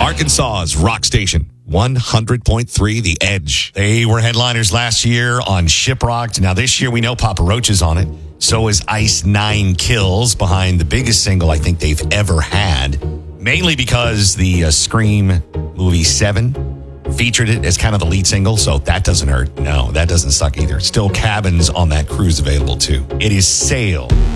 Arkansas's rock station, 100.3 The Edge. They were headliners last year on Shiprocked. Now this year we know Papa Roach is on it. So is Ice Nine Kills, behind the biggest single I think they've ever had. Mainly because the Scream movie 7 featured it as kind of the lead single. So that doesn't hurt. No, that doesn't suck either. Still cabins on that cruise available too. It is Sail.